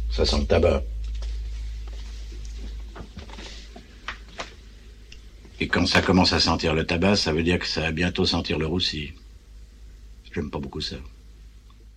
Ça sent le tabac. Et quand ça commence à sentir le tabac, ça veut dire que ça va bientôt sentir le roussi. J'aime pas beaucoup ça.